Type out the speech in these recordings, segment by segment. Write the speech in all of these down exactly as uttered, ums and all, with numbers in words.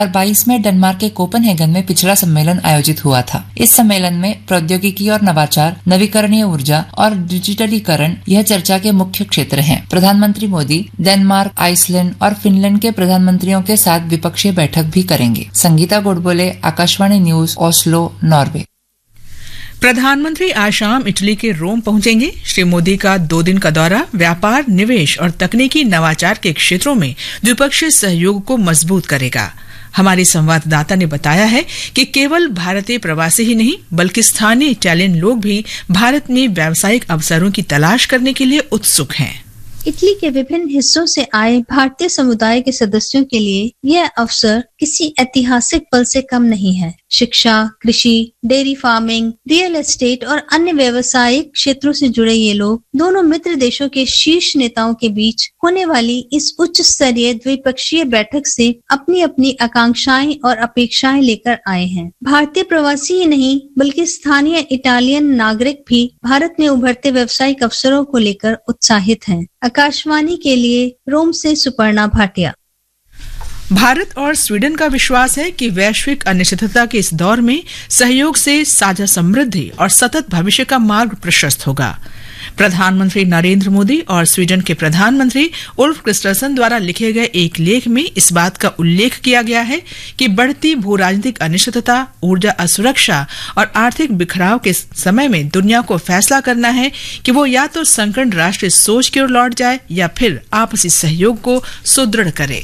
दो हज़ार बाईस में डेनमार्क के कोपेनहेगन में पिछड़ा सम्मेलन आयोजित हुआ था। इस सम्मेलन में प्रौद्योगिकी और नवाचार, नवीकरणीय ऊर्जा और डिजिटलीकरण यह चर्चा के मुख्य क्षेत्र हैं। प्रधानमंत्री मोदी डेनमार्क, आइसलैंड और फिनलैंड के प्रधानमंत्रियों के साथ द्विपक्षीय बैठक भी करेंगे। Sangeeta Godbole, Akashvani news, Oslo, Norway. प्रधानमंत्री आज शाम इटली के रोम पहुंचेंगे। श्री मोदी का दो दिन का दौरा व्यापार, निवेश और तकनीकी नवाचार के क्षेत्रों में द्विपक्षीय सहयोग को मजबूत करेगा। हमारी संवाददाता ने बताया है कि केवल भारतीय प्रवासी ही नहीं बल्कि स्थानीय इटालियन लोग भी भारत में व्यावसायिक अवसरों की तलाश करने के लिए उत्सुक हैं। इटली के विभिन्न हिस्सों से आए भारतीय समुदाय के सदस्यों के लिए यह अवसर किसी ऐतिहासिक पल से कम नहीं है। शिक्षा, कृषि, डेयरी फार्मिंग, रियल एस्टेट और अन्य व्यावसायिक क्षेत्रों से जुड़े ये लोग दोनों मित्र देशों के शीर्ष नेताओं के बीच होने वाली इस उच्च स्तरीय द्विपक्षीय बैठक से अपनी अपनी आकांक्षाएं और अपेक्षाएं लेकर आए हैं। भारतीय प्रवासी ही नहीं बल्कि स्थानीय इटालियन नागरिक भी भारत में उभरते व्यावसायिक अवसरों को लेकर उत्साहित हैं। आकाशवाणी के लिए रोम से सुपर्णा भाटिया। भारत और स्वीडन का विश्वास है कि वैश्विक अनिश्चितता के इस दौर में सहयोग से साझा समृद्धि और सतत भविष्य का मार्ग प्रशस्त होगा। प्रधानमंत्री नरेंद्र मोदी और स्वीडन के प्रधानमंत्री उल्फ क्रिस्टरसन द्वारा लिखे गए एक लेख में इस बात का उल्लेख किया गया है कि बढ़ती भू राजनीतिक अनिश्चितता, ऊर्जा असुरक्षा और आर्थिक बिखराव के समय में दुनिया को फैसला करना है कि वो या तो संकीर्ण राष्ट्रीय सोच की ओर लौट जाए या फिर आपसी सहयोग को सुदृढ़ करे।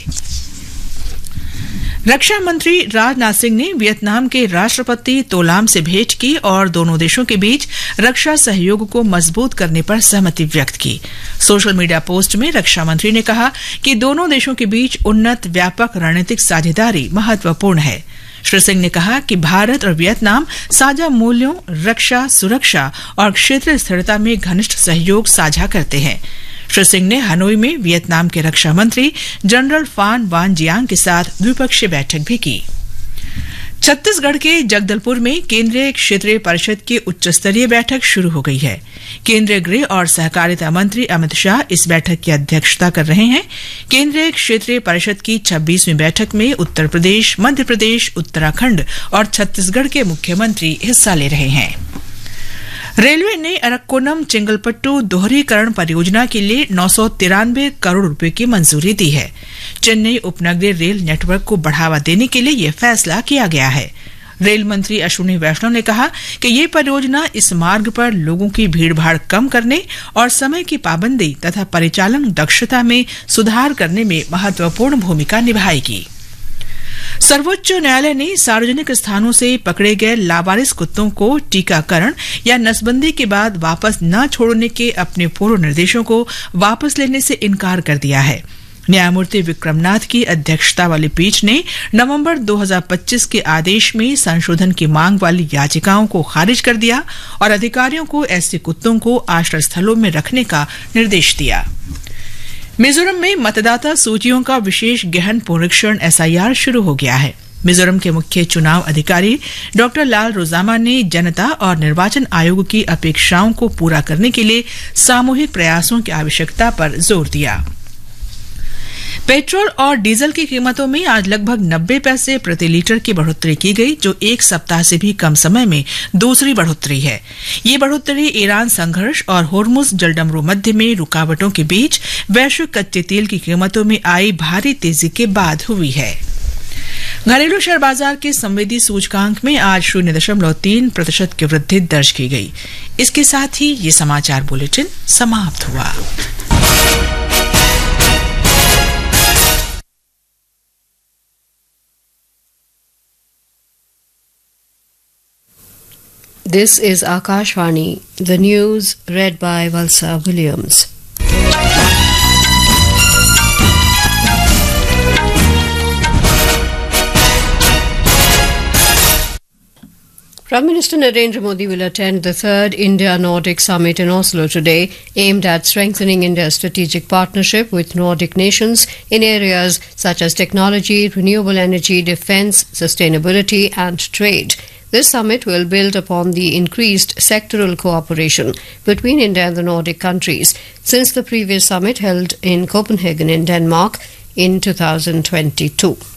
रक्षा मंत्री राजनाथ सिंह ने वियतनाम के राष्ट्रपति तो लाम से भेंट की और दोनों देशों के बीच रक्षा सहयोग को मजबूत करने पर सहमति व्यक्त की। सोशल मीडिया पोस्ट में रक्षा मंत्री ने कहा कि दोनों देशों के बीच उन्नत व्यापक रणनीतिक साझेदारी महत्वपूर्ण है। श्री सिंह ने कहा कि भारत और वियतनाम साझा मूल्यों, रक्षा, सुरक्षा और क्षेत्रीय स्थिरता में घनिष्ठ सहयोग साझा करते हैं। श्री सिंह ने हनोई में वियतनाम के रक्षा मंत्री जनरल फान वान जियांग के साथ द्विपक्षीय बैठक भी की। छत्तीसगढ़ के जगदलपुर में केंद्रीय क्षेत्रीय परिषद की उच्च स्तरीय बैठक शुरू हो गई है। केंद्रीय गृह और सहकारिता मंत्री अमित शाह इस बैठक की अध्यक्षता कर रहे हैं। केंद्रीय क्षेत्रीय परिषद की छब्बीसवीं बैठक में उत्तर प्रदेश, मध्य प्रदेश, उत्तराखंड और छत्तीसगढ़ के मुख्यमंत्री हिस्सा ले रहे हैं। रेलवे ने अरक्कोनम चिंगलपट्टू दोहरीकरण परियोजना के लिए नौ सौ तिरानवे करोड़ रुपए की मंजूरी दी है। चेन्नई उपनगरीय रेल नेटवर्क को बढ़ावा देने के लिए यह फैसला किया गया है। रेल मंत्री अश्विनी वैष्णव ने कहा कि ये परियोजना इस मार्ग पर लोगों की भीड़भाड़ कम करने और समय की पाबंदी तथा परिचालन दक्षता में सुधार करने में महत्वपूर्ण भूमिका निभाएगी। सर्वोच्च न्यायालय ने सार्वजनिक स्थानों से पकड़े गए लावारिस कुत्तों को टीकाकरण या नसबंदी के बाद वापस न छोड़ने के अपने पूर्व निर्देशों को वापस लेने से इनकार कर दिया है। न्यायमूर्ति विक्रमनाथ की अध्यक्षता वाली पीठ ने नवंबर दो हज़ार पच्चीस के आदेश में संशोधन की मांग वाली याचिकाओं को खारिज कर दिया और अधिकारियों को ऐसे कुत्तों को आश्रय स्थलों में रखने का निर्देश दिया। मिजोरम में मतदाता सूचियों का विशेष गहन पुनरीक्षण एस आई आर शुरू हो गया है। मिजोरम के मुख्य चुनाव अधिकारी डॉक्टर लाल रोजामा ने जनता और निर्वाचन आयोग की अपेक्षाओं को पूरा करने के लिए सामूहिक प्रयासों की आवश्यकता पर जोर दिया। पेट्रोल और डीजल की कीमतों में आज लगभग नब्बे पैसे प्रति लीटर की बढ़ोतरी की गई, जो एक सप्ताह से भी कम समय में दूसरी बढ़ोतरी है। ये बढ़ोतरी ईरान संघर्ष और होर्मुज जलडमरू मध्य में रुकावटों के बीच वैश्विक कच्चे तेल की कीमतों में आई भारी तेजी के बाद हुई है। घरेलू शेयर बाजार के संवेदी सूचकांक में आज शून्य दशमलव तीन प्रतिशत की वृद्धि दर्ज की गई। इसके साथ ही ये समाचार बुलेटिन समाप्त हुआ। This is Akashvani, the news read by Valsa Williams. Prime Minister Narendra Modi will attend the third India-Nordic Summit in Oslo today, aimed at strengthening India's strategic partnership with Nordic nations in areas such as technology, renewable energy, defence, sustainability and trade. This summit will build upon the increased sectoral cooperation between India and the Nordic countries since the previous summit held in Copenhagen in Denmark in two thousand twenty-two.